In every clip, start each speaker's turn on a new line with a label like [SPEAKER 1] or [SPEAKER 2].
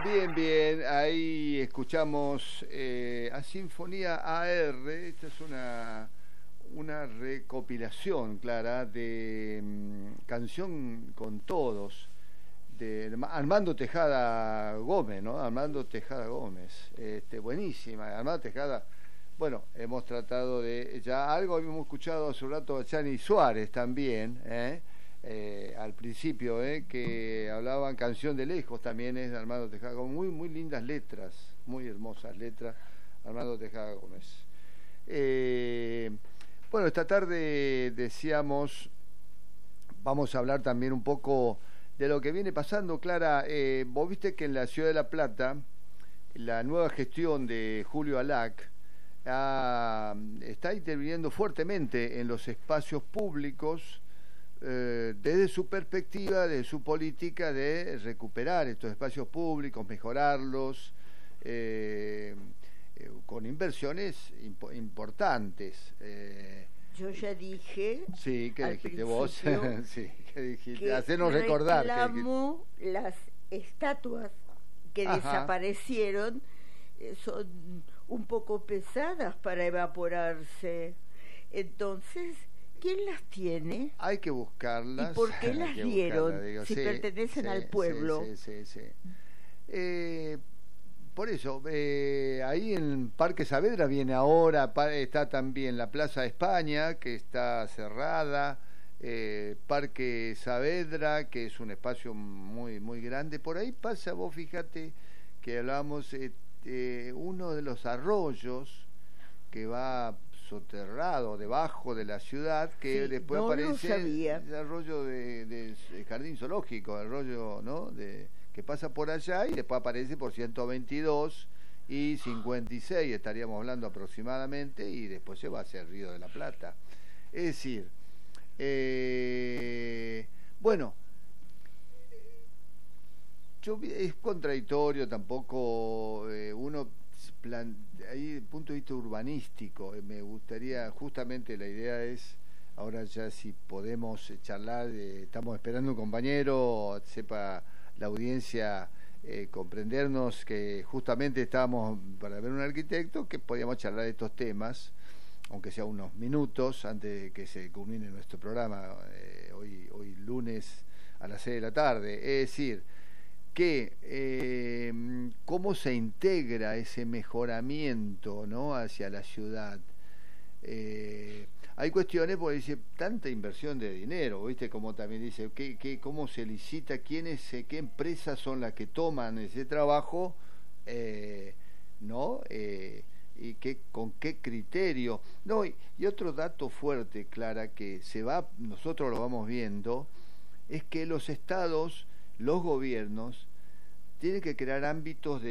[SPEAKER 1] Bien, bien, ahí escuchamos a Sinfonía AR. Esta es una recopilación, Clara, de Canción con Todos, de Armando Tejada Gómez, ¿no? Armando Tejada Gómez, buenísima. Armando Tejada, bueno, hemos tratado de, ya algo habíamos escuchado hace un rato a Chani Suárez también, al principio, que hablaban Canción de Lejos, también es de Armando Tejada Gómez, muy, muy lindas letras, muy hermosas letras, Armando Tejada Gómez. Bueno, esta tarde decíamos, vamos a hablar también un poco de lo que viene pasando, Clara. Vos viste que en la ciudad de La Plata, la nueva gestión de Julio Alac está interviniendo fuertemente en los espacios públicos, desde su perspectiva, de su política de recuperar estos espacios públicos, mejorarlos, con inversiones importantes.
[SPEAKER 2] Yo ya dije.
[SPEAKER 1] Sí, ¿qué dijiste vos? Sí, ¿qué dijiste? Hacernos
[SPEAKER 2] recordar. Reclamo las estatuas que desaparecieron, son un poco pesadas para evaporarse. Entonces, ¿quién las tiene?
[SPEAKER 1] Hay que buscarlas.
[SPEAKER 2] ¿Y por qué las dieron? Si pertenecen al pueblo.
[SPEAKER 1] Sí. Por eso, ahí en Parque Saavedra viene ahora, está también la Plaza de España, que está cerrada, Parque Saavedra, que es un espacio muy, muy grande. Por ahí pasa, vos fíjate que hablamos, uno de los arroyos que va soterrado debajo de la ciudad, que después aparece el arroyo de Jardín Zoológico, el arroyo, ¿no?, que pasa por allá y después aparece por 122 y 56, estaríamos hablando aproximadamente, y después se va hacia el Río de la Plata. Es decir, bueno, es contradictorio tampoco uno ahí desde el punto de vista urbanístico. Me gustaría, justamente la idea es, ahora ya si podemos charlar, estamos esperando un compañero, sepa la audiencia comprendernos que justamente estábamos para ver un arquitecto que podíamos charlar de estos temas, aunque sea unos minutos antes de que se culmine nuestro programa, hoy lunes a las 6 de la tarde. Es decir, que cómo se integra ese mejoramiento, ¿no?, hacia la ciudad. Hay cuestiones, porque dice, tanta inversión de dinero, ¿viste? Como también dice, cómo se licita, qué empresas son las que toman ese trabajo, ¿no? Y con qué criterio. No, y otro dato fuerte, Clara, que nosotros lo vamos viendo, es que los estados, los gobiernos, tienen que crear ámbitos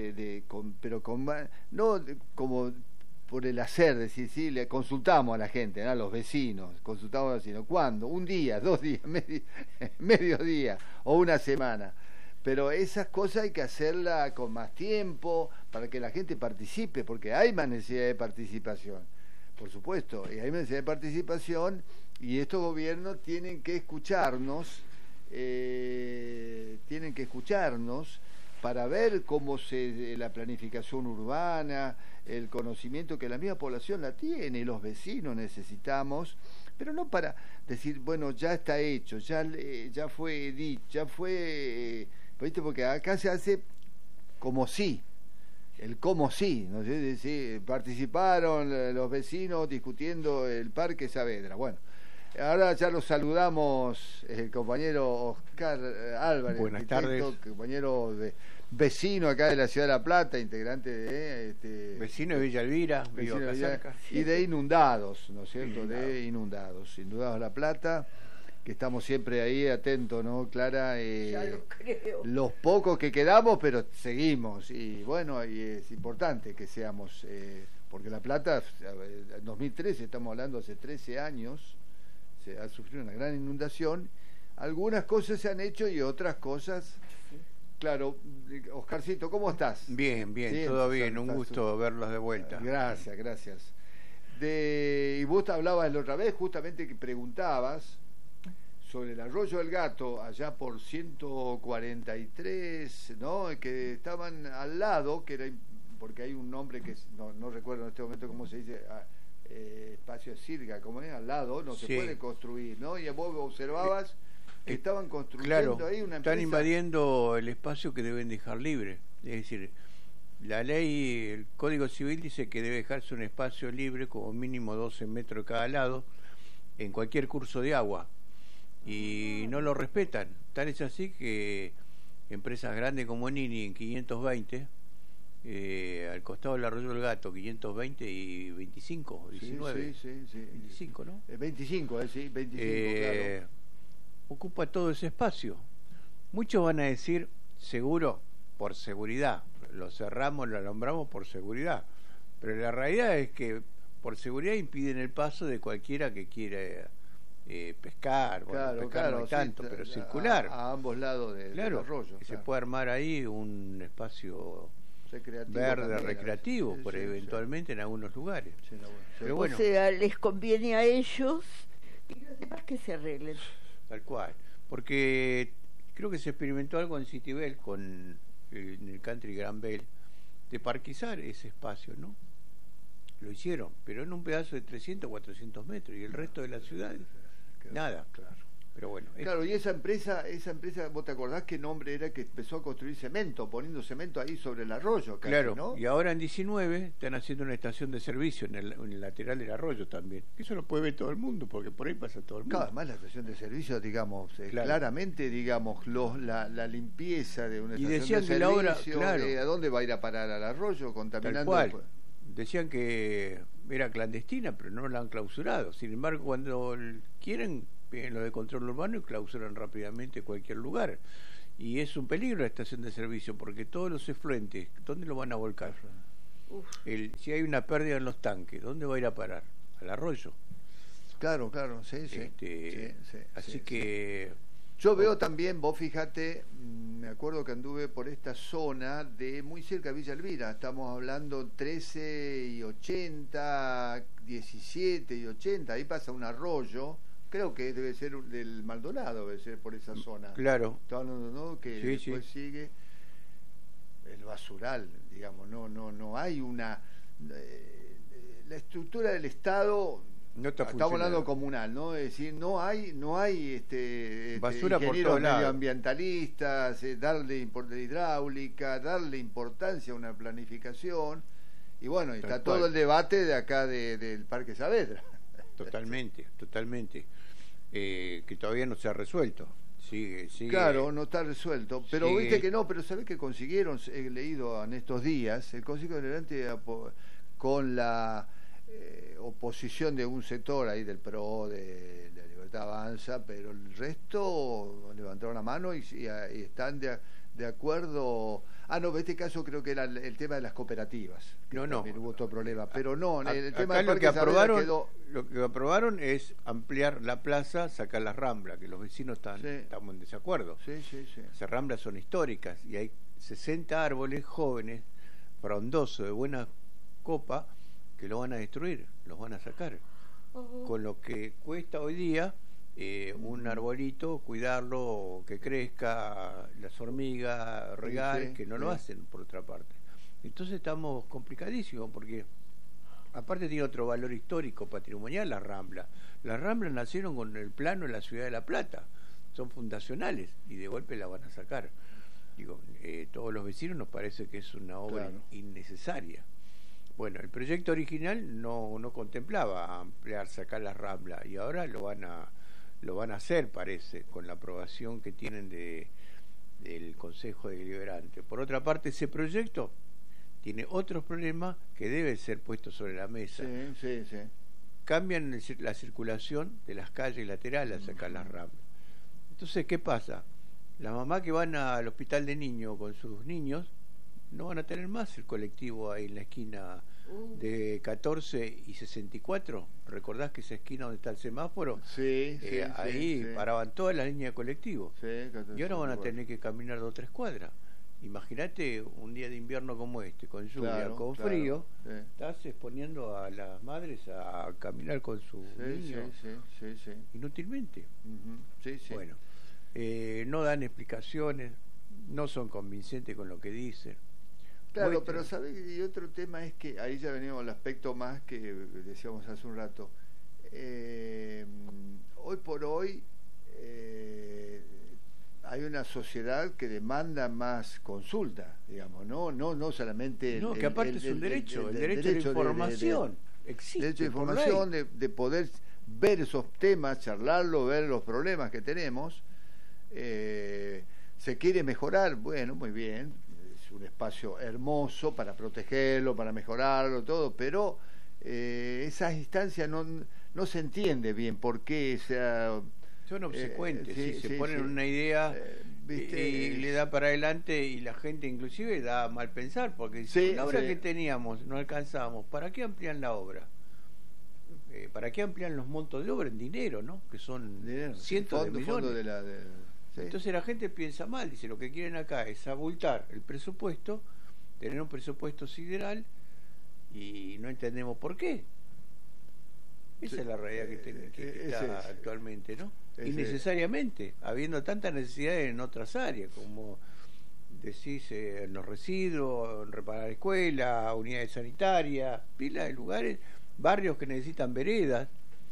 [SPEAKER 1] no como por el hacer, decir, sí, le consultamos a la gente, ¿no?, a los vecinos, ¿cuándo? Un día, 2 días, medio día o una semana. Pero esas cosas hay que hacerlas con más tiempo para que la gente participe, porque hay más necesidad de participación, por supuesto, y hay más necesidad de participación, y estos gobiernos tienen que escucharnos, para ver cómo la planificación urbana, el conocimiento que la misma población la tiene, los vecinos necesitamos, pero no para decir, bueno, ya está hecho, ya fue dicho, ya fue, ¿viste? Porque acá se hace como sí, el como sí, no sé si participaron los vecinos discutiendo el Parque Saavedra. Bueno, ahora ya los saludamos, el compañero Oscar Álvarez.
[SPEAKER 3] Buenas tardes.
[SPEAKER 1] Compañero vecino acá de la ciudad de La Plata, integrante de...
[SPEAKER 3] vecino de Villa Elvira,
[SPEAKER 1] y de Inundados, ¿no es cierto? De Inundados La Plata, que estamos siempre ahí atentos, ¿no, Clara?
[SPEAKER 2] Ya lo creo.
[SPEAKER 1] Los pocos que quedamos, pero seguimos, y bueno, y es importante que seamos, porque La Plata, en 2013, estamos hablando hace 13 años, se ha sufrido una gran inundación. Algunas cosas se han hecho y otras cosas, claro. Oscarcito, ¿cómo estás?
[SPEAKER 3] Bien, todo bien, un gusto verlos de vuelta.
[SPEAKER 1] Gracias. Y vos hablabas la otra vez, justamente, que preguntabas sobre el Arroyo del Gato, allá por 143, ¿no? Que estaban al lado, que era, porque hay un nombre que no recuerdo en este momento cómo se dice, espacio Sirga, como es, al lado, no se puede construir, ¿no? Y vos observabas que estaban construyendo, claro, ahí una empresa.
[SPEAKER 3] Están invadiendo el espacio que deben dejar libre, es decir, la ley, el Código Civil dice que debe dejarse un espacio libre como mínimo 12 metros de cada lado en cualquier curso de agua, y no lo respetan. Tal es así que empresas grandes como Nini en 520, al costado del Arroyo del Gato, 520 y 25, 19,
[SPEAKER 1] sí.
[SPEAKER 3] 25, ¿no?
[SPEAKER 1] 25, sí, 25, claro.
[SPEAKER 3] Ocupa todo ese espacio. Muchos van a decir, seguro, por seguridad, lo cerramos, lo alumbramos por seguridad, pero la realidad es que por seguridad impiden el paso de cualquiera que quiera pescar, pescar no tanto, pero circular
[SPEAKER 1] a ambos lados del arroyo.
[SPEAKER 3] Se puede armar ahí un espacio verde, también, recreativo, eventualmente en algunos lugares.
[SPEAKER 2] Pero bueno. O sea, les conviene a ellos y los demás que se arreglen.
[SPEAKER 3] Tal cual, porque creo que se experimentó algo en Citibel en el Country Gran Bell, de parquizar ese espacio, ¿no? Lo hicieron, pero en un pedazo de 300, 400 metros, y el resto de la ciudad, nada. Claro. Pero bueno.
[SPEAKER 1] Claro, y esa empresa, ¿vos te acordás qué nombre era que empezó a construir cemento, poniendo cemento ahí sobre el arroyo? Casi,
[SPEAKER 3] claro,
[SPEAKER 1] ¿no?
[SPEAKER 3] Y ahora en 19 están haciendo una estación de servicio en el lateral del arroyo también. Eso lo puede ver todo el mundo, porque por ahí pasa todo el mundo.
[SPEAKER 1] Claro, además la estación de servicio, digamos, claramente, digamos, la limpieza de una estación de servicio,
[SPEAKER 3] la obra,
[SPEAKER 1] ¿a dónde va a ir a parar al arroyo? Contaminando.
[SPEAKER 3] Tal cual. Decían que era clandestina, pero no la han clausurado. Sin embargo, cuando quieren, vienen los de control urbano y clausuran rápidamente cualquier lugar. Y es un peligro la estación de servicio, porque todos los efluentes, ¿dónde lo van a volcar? Si hay una pérdida en los tanques, ¿dónde va a ir a parar? Al arroyo.
[SPEAKER 1] Claro, sí.
[SPEAKER 3] Así que...
[SPEAKER 1] Yo veo también, vos fíjate, me acuerdo que anduve por esta zona de muy cerca de Villa Elvira, estamos hablando 13 y 80, 17 y 80, ahí pasa un arroyo, creo que debe ser del Maldonado, debe ser por esa zona.
[SPEAKER 3] Claro.
[SPEAKER 1] Estaba hablando, ¿no? Que después sigue el basural, digamos, no hay una... la estructura del Estado... Estamos hablando comunal, ¿no? Es decir, no hay
[SPEAKER 3] basura por
[SPEAKER 1] ingenieros medioambientalistas, darle hidráulica, darle importancia a una planificación, y bueno, está todo el debate de acá del Parque Saavedra.
[SPEAKER 3] Totalmente, que todavía no se ha resuelto. Sigue.
[SPEAKER 1] Claro, no está resuelto, pero viste que no, pero ¿sabés qué consiguieron? He leído en estos días, el Consejo Deliberante con la oposición de un sector ahí del PRO, de Libertad Avanza, pero el resto levantaron la mano y están de acuerdo. En este caso creo que era el tema de las cooperativas.
[SPEAKER 3] No
[SPEAKER 1] hubo otro problema, pero no, el tema
[SPEAKER 3] del Parque Saavedra quedó... Lo que aprobaron es ampliar la plaza, sacar las ramblas, que los vecinos estamos en desacuerdo.
[SPEAKER 1] Sí.
[SPEAKER 3] Esas ramblas son históricas y hay 60 árboles jóvenes, frondosos, de buena copa, que lo van a destruir, los van a sacar. Con lo que cuesta hoy día un arbolito, cuidarlo, que crezca, las hormigas, regar, que no lo hacen por otra parte. Entonces estamos complicadísimos, porque aparte tiene otro valor histórico, patrimonial, la Rambla. Las Ramblas nacieron con el plano de la ciudad de La Plata, son fundacionales, y de golpe la van a sacar. Todos los vecinos nos parece que es una obra innecesaria. Bueno, el proyecto original no contemplaba ampliar, sacar las Ramblas, y ahora lo van a hacer, parece, con la aprobación que tienen del Consejo Deliberante. Por otra parte, ese proyecto tiene otros problemas que deben ser puestos sobre la mesa.
[SPEAKER 1] Sí.
[SPEAKER 3] Cambian la circulación de las calles laterales a sacar las Ramblas. Entonces, ¿qué pasa? Las mamás que van al hospital de niños con sus niños no van a tener más el colectivo ahí en la esquina de 14 y 64. ¿Recordás que esa esquina donde está el semáforo? Ahí paraban todas las líneas de colectivo. Y ahora van a tener que caminar 2 o 3 cuadras. Imagínate un día de invierno como este, con lluvia,
[SPEAKER 1] Claro,
[SPEAKER 3] con
[SPEAKER 1] claro,
[SPEAKER 3] frío,
[SPEAKER 1] sí.
[SPEAKER 3] estás exponiendo a las madres a caminar con su niño
[SPEAKER 1] Sí.
[SPEAKER 3] inútilmente.
[SPEAKER 1] Ujú, sí.
[SPEAKER 3] Bueno, no dan explicaciones, no son convincentes con lo que dicen.
[SPEAKER 1] Claro, pero ¿sabes? Y otro tema es que ahí ya venimos al aspecto más que decíamos hace un rato. Hoy por hoy hay una sociedad que demanda más consulta, digamos, no solamente...
[SPEAKER 3] No, que aparte es un derecho, el derecho de información. Existe.
[SPEAKER 1] Derecho de
[SPEAKER 3] por
[SPEAKER 1] información,
[SPEAKER 3] ley.
[SPEAKER 1] de poder ver esos temas, charlarlo, ver los problemas que tenemos. Se quiere mejorar, bueno, muy bien, es un espacio hermoso para protegerlo, para mejorarlo, todo, pero esas instancias no se entiende bien por qué sea...
[SPEAKER 3] Son obsecuentes,
[SPEAKER 1] sí,
[SPEAKER 3] se ponen una idea
[SPEAKER 1] ¿viste?
[SPEAKER 3] y le da para adelante y la gente inclusive da mal pensar, porque
[SPEAKER 1] Sí,
[SPEAKER 3] la obra
[SPEAKER 1] sí.
[SPEAKER 3] que teníamos no alcanzábamos, ¿para qué amplían la obra? ¿Para qué amplían los montos de obra en dinero, no? Que son
[SPEAKER 1] Dinero,
[SPEAKER 3] cientos de millones.
[SPEAKER 1] fondo sí.
[SPEAKER 3] Entonces la gente piensa mal, dice, lo que quieren acá es abultar el presupuesto, tener un presupuesto sideral y no entendemos por qué. Esa
[SPEAKER 1] Sí.
[SPEAKER 3] es la realidad que está actualmente, ¿no? Innecesariamente, habiendo tantas necesidades en otras áreas, como decís, en los residuos, en reparar escuelas, unidades sanitarias, pilas de lugares, barrios que necesitan veredas,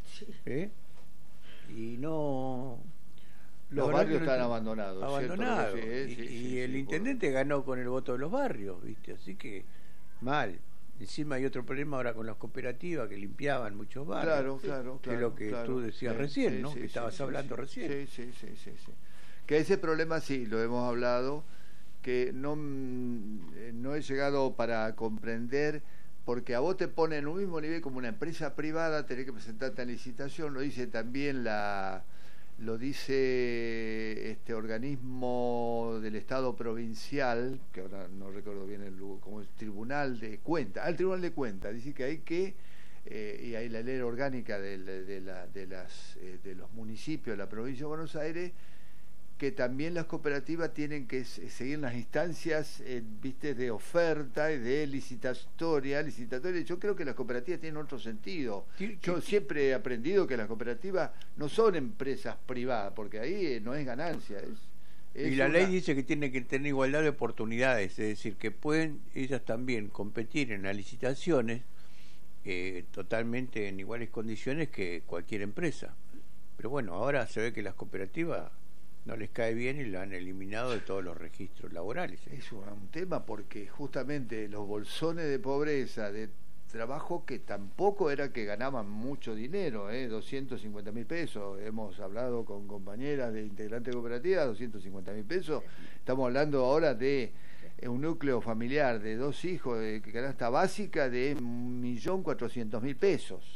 [SPEAKER 3] y no...
[SPEAKER 1] Los barrios están abandonados.
[SPEAKER 3] Abandonados.
[SPEAKER 1] ¿Cierto?
[SPEAKER 3] Y el intendente ganó con el voto de los barrios, ¿viste? Así que mal. Encima hay otro problema ahora con las cooperativas que limpiaban muchos barrios.
[SPEAKER 1] Claro.
[SPEAKER 3] Que es lo que tú decías recién, ¿no? Que estabas hablando recién.
[SPEAKER 1] Sí. Que ese problema sí, lo hemos hablado, que no he llegado para comprender, porque a vos te ponen en un mismo nivel como una empresa privada, tenés que presentarte en licitación, lo dice también lo dice este organismo del Estado provincial, que ahora no recuerdo bien el lugar, como el Tribunal de Cuentas, el Tribunal de Cuentas, dice que hay que, y hay la ley orgánica de los municipios de la provincia de Buenos Aires, que también las cooperativas tienen que seguir las instancias viste, de oferta y de licitatoria. Yo creo que las cooperativas tienen otro sentido. Yo siempre he aprendido que las cooperativas no son empresas privadas, porque ahí no es ganancia.
[SPEAKER 3] Y la ley dice que tiene que tener igualdad de oportunidades, es decir, que pueden ellas también competir en las licitaciones totalmente en iguales condiciones que cualquier empresa. Pero bueno, ahora se ve que las cooperativas no les cae bien y la han eliminado de todos los registros laborales.
[SPEAKER 1] Es un tema porque justamente los bolsones de pobreza, de trabajo que tampoco era que ganaban mucho dinero, 250.000 pesos, hemos hablado con compañeras de integrantes de cooperativas, 250.000 pesos, estamos hablando ahora de un núcleo familiar de 2 hijos de canasta básica de 1.400.000 pesos.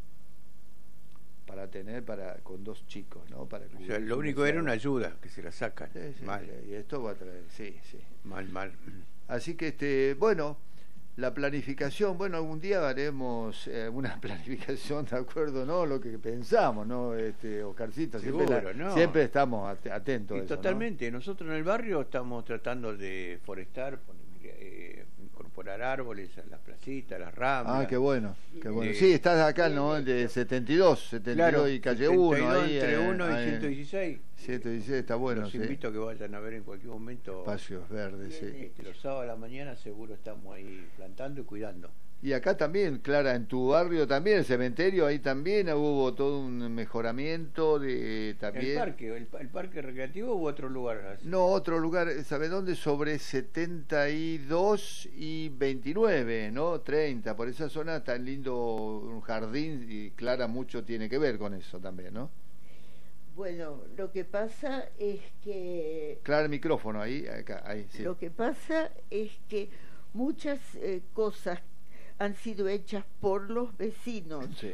[SPEAKER 1] Para tener con 2 chicos, ¿no? Para
[SPEAKER 3] o sea, lo único era una ayuda que se la sacan. Mal.
[SPEAKER 1] Y esto va a traer, sí.
[SPEAKER 3] Mal.
[SPEAKER 1] Así que, bueno, la planificación, bueno, algún día haremos una planificación de acuerdo, ¿no? Lo que pensamos, ¿no? Oscarcito, siempre estamos atentos.
[SPEAKER 3] Y
[SPEAKER 1] a eso,
[SPEAKER 3] totalmente. ¿No? Nosotros en el barrio estamos tratando de forestar, incorporar árboles a las placitas, a las ramas.
[SPEAKER 1] Ah, qué bueno. Sí, estás acá, ¿no? De 72
[SPEAKER 3] claro,
[SPEAKER 1] y calle 1 ahí.
[SPEAKER 3] Entre 1 y 116.
[SPEAKER 1] 116 está bueno.
[SPEAKER 3] Los invito a que vayan a ver en cualquier momento.
[SPEAKER 1] Espacios verdes, sí.
[SPEAKER 3] Los sábados a la mañana seguro estamos ahí plantando y cuidando.
[SPEAKER 1] Y acá también, Clara, en tu barrio también, el cementerio, ahí también hubo todo un mejoramiento de también.
[SPEAKER 3] El parque recreativo u otro lugar. Así.
[SPEAKER 1] No, otro lugar, ¿sabe dónde? Sobre 72 y 29, ¿no? 30, por esa zona tan lindo un jardín y Clara mucho tiene que ver con eso también, ¿no?
[SPEAKER 2] Bueno, lo que pasa es que...
[SPEAKER 1] Clara, el micrófono, ahí, sí.
[SPEAKER 2] Lo que pasa es que muchas cosas han sido hechas por los vecinos.
[SPEAKER 1] Sí.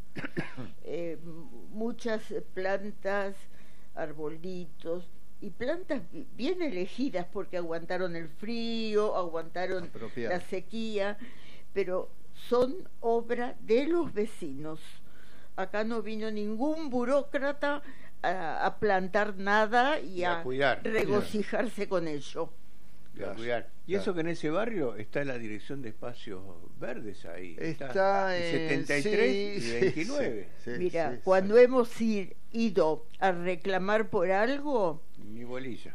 [SPEAKER 2] Muchas plantas, arbolitos y plantas bien elegidas porque aguantaron el frío, aguantaron la sequía, pero son obra de los vecinos. Acá no vino ningún burócrata a plantar nada y a
[SPEAKER 3] cuidar,
[SPEAKER 2] regocijarse con ello.
[SPEAKER 3] Claro, cuidar. Y eso que en ese barrio está la Dirección de Espacios Verdes ahí.
[SPEAKER 1] Está en
[SPEAKER 3] 73 y 29.
[SPEAKER 2] Mira, cuando hemos ido a reclamar por algo...
[SPEAKER 3] Mi bolilla.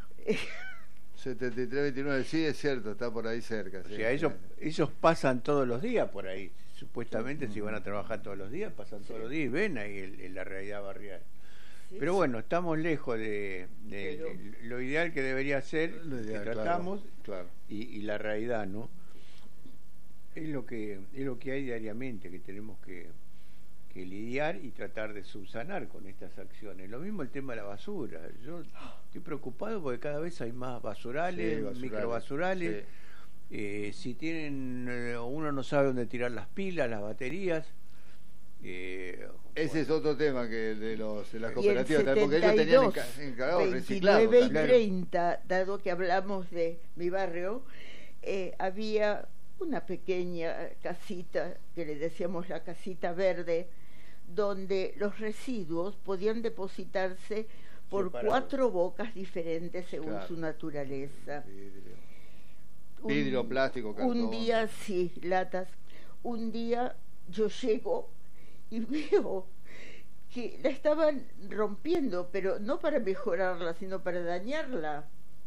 [SPEAKER 1] 73-29, sí, es cierto, está por ahí cerca.
[SPEAKER 3] O sea, ellos pasan todos los días por ahí. Supuestamente si van a trabajar todos los días, pasan todos los días y ven ahí la realidad barrial. Pero bueno, estamos lejos de lo ideal que debería ser, que tratamos,
[SPEAKER 1] claro.
[SPEAKER 3] Y la realidad, ¿no? Es lo que hay diariamente, que tenemos que lidiar y tratar de subsanar con estas acciones. Lo mismo el tema de la basura. Yo estoy preocupado porque cada vez hay más basurales, microbasurales. Sí. Si tienen, uno no sabe dónde tirar las pilas, las baterías.
[SPEAKER 1] Ese es otro tema que de las cooperativas, porque ellos tenían encargado reciclado.
[SPEAKER 2] 29 y 30, dado que hablamos de mi barrio, había una pequeña casita que le decíamos la casita verde, donde los residuos podían depositarse por 4 bocas diferentes según su naturaleza.
[SPEAKER 1] Vidrio, plástico, cartón.
[SPEAKER 2] Un día, sí, latas. Un día yo llego y veo que la estaban rompiendo, pero no para mejorarla, sino para dañarla.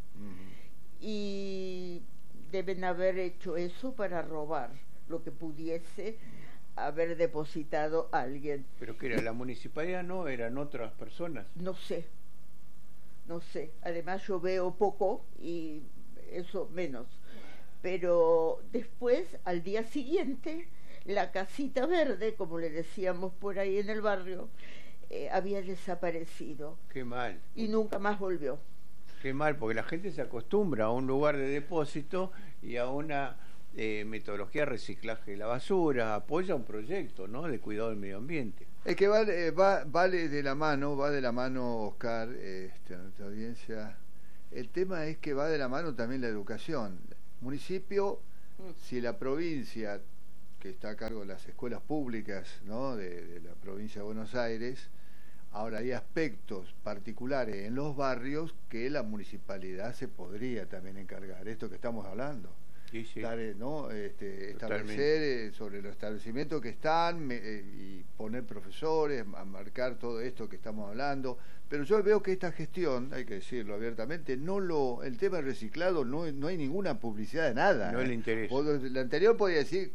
[SPEAKER 2] Y deben haber hecho eso para robar lo que pudiese haber depositado alguien.
[SPEAKER 3] ¿Pero qué era? ¿La municipalidad no? ¿Eran otras personas?
[SPEAKER 2] No sé. Además yo veo poco y eso menos. Pero después, al día siguiente, la casita verde, como le decíamos por ahí en el barrio, había desaparecido.
[SPEAKER 3] Qué mal.
[SPEAKER 2] Y nunca más volvió.
[SPEAKER 3] Qué mal, porque la gente se acostumbra a un lugar de depósito y a una metodología de reciclaje de la basura, apoya un proyecto, ¿no?, de cuidado del medio ambiente.
[SPEAKER 1] Es que va de la mano, Oscar, nuestra audiencia. El tema es que va de la mano también la educación. Municipio, si la provincia, que está a cargo de las escuelas públicas, ¿no?, de la provincia de Buenos Aires, ahora hay aspectos particulares en los barrios que la municipalidad se podría también encargar, esto que estamos hablando.
[SPEAKER 3] Sí.
[SPEAKER 1] Establecer sobre los establecimientos que están y poner profesores, a marcar todo esto que estamos hablando. Pero yo veo que esta gestión, hay que decirlo abiertamente, el tema del reciclado no hay ninguna publicidad de nada.
[SPEAKER 3] No le interesa.
[SPEAKER 1] La anterior podía decir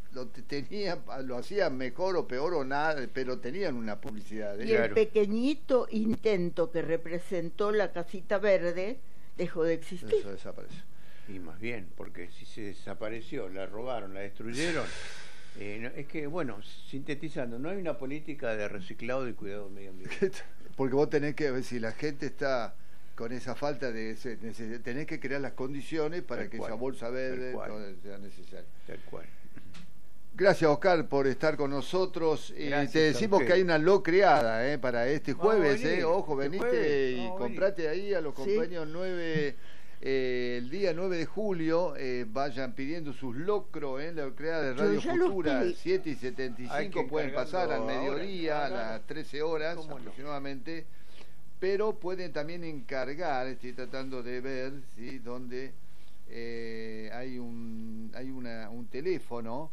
[SPEAKER 1] lo hacían mejor o peor o nada, pero tenían una publicidad.
[SPEAKER 2] Y el pequeñito intento que representó la casita verde dejó de existir.
[SPEAKER 1] Eso desapareció.
[SPEAKER 3] Y más bien, porque si se desapareció, la robaron, la destruyeron, es que, bueno, sintetizando, no hay una política de reciclado y cuidado del medio ambiente.
[SPEAKER 1] Porque vos tenés que ver si la gente está con esa falta de tenés que crear las condiciones para que esa bolsa verde sea necesaria.
[SPEAKER 3] Tal cual.
[SPEAKER 1] Gracias, Oscar, por estar con nosotros. Te decimos que hay una creada para este jueves. Ojo, venite y comprate ahí a los compañeros 9... el día 9 de julio vayan pidiendo sus locros en la creada de Radio Futura, 7:75, pueden pasar al mediodía, a las 13 horas aproximadamente, pero pueden también encargar, estoy tratando de ver donde hay un teléfono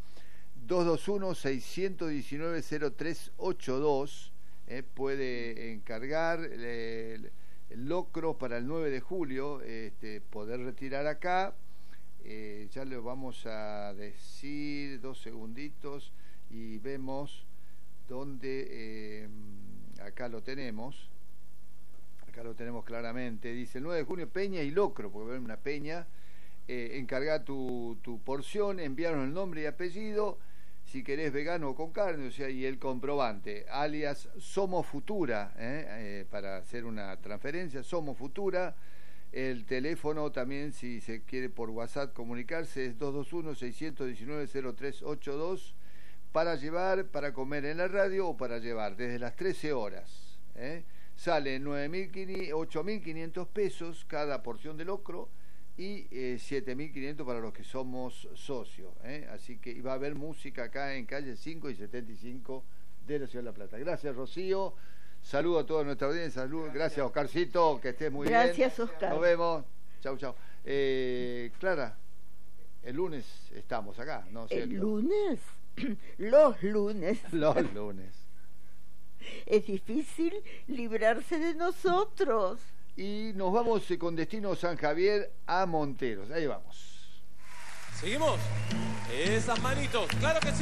[SPEAKER 1] 221-619-0382, puede encargar el locro para el 9 de julio, poder retirar acá. Ya lo vamos a decir 2 segunditos y vemos dónde. Acá lo tenemos claramente. Dice el 9 de junio, peña y locro, porque ver una peña. Encarga tu porción, enviaron el nombre y apellido, si querés vegano o con carne, y el comprobante, alias Somos Futura, para hacer una transferencia, Somos Futura. El teléfono también, si se quiere por WhatsApp comunicarse, es 221-619-0382, para llevar, para comer en la radio o para llevar desde las 13 horas. Sale 8.500 pesos cada porción de locro, y 7.500 para los que somos socios. Así que va a haber música acá en calle 5 y 75 de la Ciudad de La Plata. Gracias, Rocío. Saludo a toda nuestra audiencia. Gracias, Oscarcito. Que estés muy bien.
[SPEAKER 2] Gracias, Oscar.
[SPEAKER 1] Nos vemos. Chau. Clara, el lunes estamos acá, ¿no?
[SPEAKER 2] ¿El lunes? Los lunes.
[SPEAKER 1] Los lunes.
[SPEAKER 2] Es difícil librarse de nosotros.
[SPEAKER 1] Y nos vamos con destino San Javier a Monteros. Ahí vamos.
[SPEAKER 4] ¿Seguimos? Esas manitos, claro que sí.